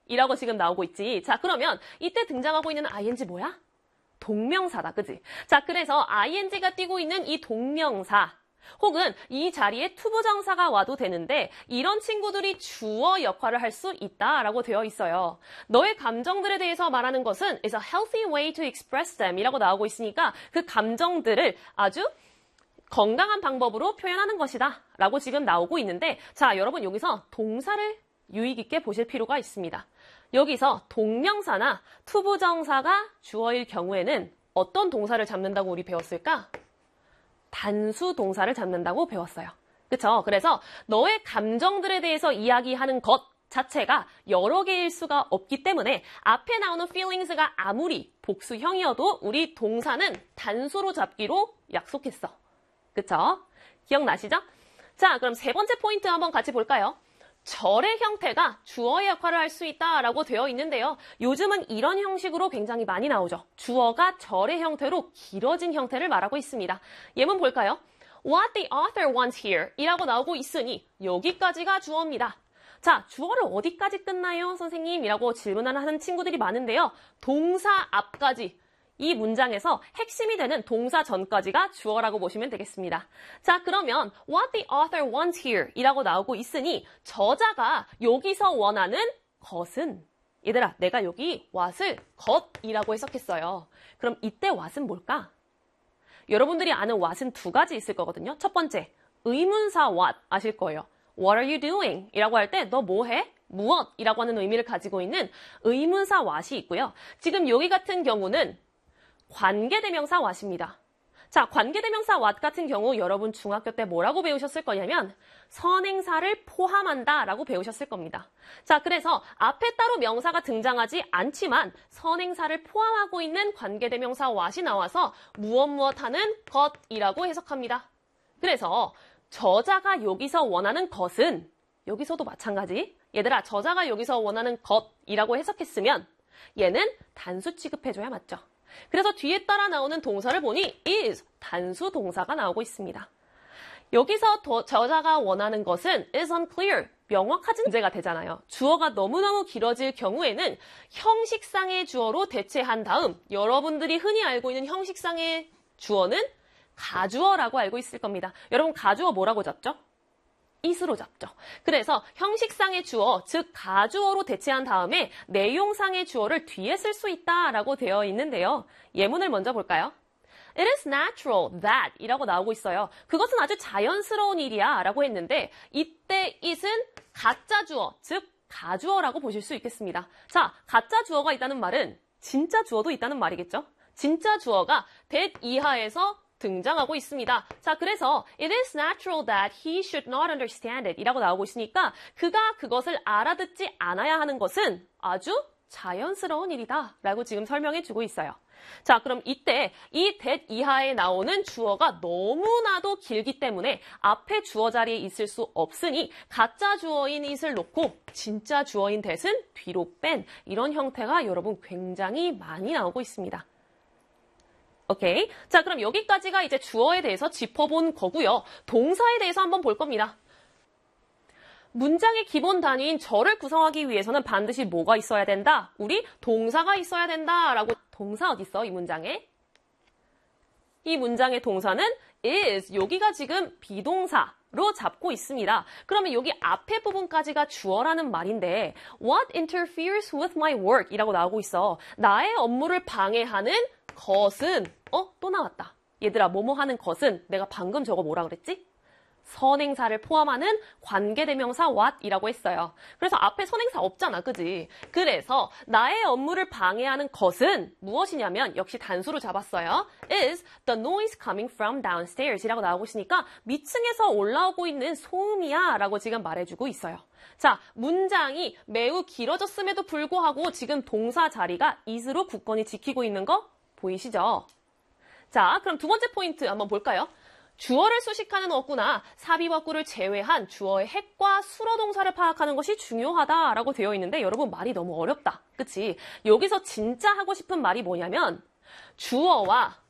이라고 지금 나오고 있지. 자, 그러면 이때 등장하고 있는 ing 뭐야? 동명사다, 그지? 자, 그래서 ing가 띄고 있는 이 동명사 혹은 이 자리에 투부정사가 와도 되는데 이런 친구들이 주어 역할을 할 수 있다라고 되어 있어요. 너의 감정들에 대해서 말하는 것은 is a healthy way to express them 이라고 나오고 있으니까 그 감정들을 아주 건강한 방법으로 표현하는 것이다 라고 지금 나오고 있는데 자, 여러분 여기서 동사를 유의 깊게 보실 필요가 있습니다. 여기서 동명사나 투부정사가 주어일 경우에는 어떤 동사를 잡는다고 우리 배웠을까? 단수 동사를 잡는다고 배웠어요. 그쵸? 그래서 너의 감정들에 대해서 이야기하는 것 자체가 여러 개일 수가 없기 때문에 앞에 나오는 feelings가 아무리 복수형이어도 우리 동사는 단수로 잡기로 약속했어. 그쵸? 기억나시죠? 자, 그럼 세 번째 포인트 한번 같이 볼까요? 절의 형태가 주어의 역할을 할 수 있다라고 되어 있는데요. 요즘은 이런 형식으로 굉장히 많이 나오죠. 주어가 절의 형태로 길어진 형태를 말하고 있습니다. 예문 볼까요? What the author wants here 이라고 나오고 있으니 여기까지가 주어입니다. 자, 주어를 어디까지 끝나요, 선생님? 이라고 질문을 하는 친구들이 많은데요. 동사 앞까지. 이 문장에서 핵심이 되는 동사 전까지가 주어라고 보시면 되겠습니다. 자, 그러면 what the author wants here 이라고 나오고 있으니 저자가 여기서 원하는 것은 얘들아, 내가 여기 what을 것이라고 해석했어요. 그럼 이때 what은 뭘까? 여러분들이 아는 what은 두 가지 있을 거거든요. 첫 번째, 의문사 what 아실 거예요. What are you doing? 이라고 할 때 너 뭐 해? 무엇이라고 하는 의미를 가지고 있는 의문사 what이 있고요. 지금 여기 같은 경우는 관계대명사 what입니다. 자, 관계대명사 what 같은 경우 여러분 중학교 때 뭐라고 배우셨을 거냐면 선행사를 포함한다 라고 배우셨을 겁니다. 자, 그래서 앞에 따로 명사가 등장하지 않지만 선행사를 포함하고 있는 관계대명사 what이 나와서 무엇 하는 것이라고 해석합니다. 그래서 저자가 여기서 원하는 것은 여기서도 마찬가지. 얘들아, 저자가 여기서 원하는 것이라고 해석했으면 얘는 단수 취급해줘야 맞죠. 그래서 뒤에 따라 나오는 동사를 보니 is 단수 동사가 나오고 있습니다. 여기서 저자가 원하는 것은 is unclear, 명확하지 문제가 되잖아요. 주어가 너무너무 길어질 경우에는 형식상의 주어로 대체한 다음 여러분들이 흔히 알고 있는 형식상의 주어는 가주어라고 알고 있을 겁니다. 여러분 가주어 뭐라고 잡죠? is로 잡죠. 그래서 형식상의 주어, 즉 가주어로 대체한 다음에 내용상의 주어를 뒤에 쓸 수 있다라고 되어 있는데요. 예문을 먼저 볼까요? It is natural that 이라고 나오고 있어요. 그것은 아주 자연스러운 일이야 라고 했는데 이때 it은 가짜 주어, 즉 가주어라고 보실 수 있겠습니다. 자, 가짜 주어가 있다는 말은 진짜 주어도 있다는 말이겠죠? 진짜 주어가 that 이하에서 등장하고 있습니다. 자, 그래서 it is natural that he should not understand it 이라고 나오고 있으니까 그가 그것을 알아듣지 않아야 하는 것은 아주 자연스러운 일이다 라고 지금 설명해 주고 있어요. 자, 그럼 이때 이 that 이하에 나오는 주어가 너무나도 길기 때문에 앞에 주어 자리에 있을 수 없으니 가짜 주어인 it을 놓고 진짜 주어인 that은 뒤로 뺀 이런 형태가 여러분 굉장히 많이 나오고 있습니다. 오케이. 자, 그럼 여기까지가 이제 주어에 대해서 짚어본 거고요. 동사에 대해서 한번 볼 겁니다. 문장의 기본 단위인 절을 구성하기 위해서는 반드시 뭐가 있어야 된다? 우리 동사가 있어야 된다라고. 동사 어디 있어? 이 문장에? 이 문장의 동사는 is. 여기가 지금 비동사로 잡고 있습니다. 그러면 여기 앞에 부분까지가 주어라는 말인데 what interferes with my work 이라고 나오고 있어. 나의 업무를 방해하는 것은 또 나왔다. 얘들아, 뭐뭐 하는 것은 내가 방금 저거 뭐라 그랬지? 선행사를 포함하는 관계대명사 what이라고 했어요. 그래서 앞에 선행사 없잖아, 그지? 그래서 나의 업무를 방해하는 것은 무엇이냐면 역시 단수로 잡았어요. is the noise coming from downstairs 이라고 나오고 있으니까 밑층에서 올라오고 있는 소음이야 라고 지금 말해주고 있어요. 자, 문장이 매우 길어졌음에도 불구하고 지금 동사 자리가 is로 굳건히 지키고 있는 거 보이시죠? 자, 그럼 두 번째 포인트 한번 볼까요? 주어를 수식하는 어구나 사비어구를 제외한 주어의 핵과 수로 동사를 파악하는 것이 중요하다라고 되어 있는데 여러분 말이 너무 어렵다. 그치? 여기서 진짜 하고 싶은 말이 뭐냐면 주어와